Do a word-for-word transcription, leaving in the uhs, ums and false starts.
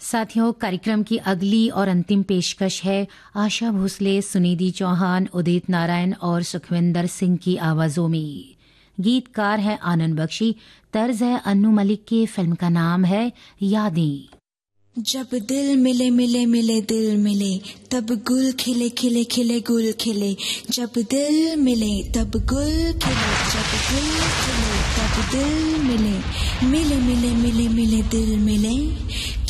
साथियों, कार्यक्रम की अगली और अंतिम पेशकश है आशा भोसले, सुनिधि चौहान, उदित नारायण और सुखविंदर सिंह की आवाजों में। गीतकार है आनंद बख्शी, तर्ज है अन्नू मलिक की। फिल्म का नाम है यादें। जब दिल मिले मिले मिले दिल मिले, तब गुल खिले खिले खिले गुल खिले। जब दिल मिले तब गुल खिले, जब गुल खिले तब दिल मिले। मिले मिले मिले मिले दिल मिले।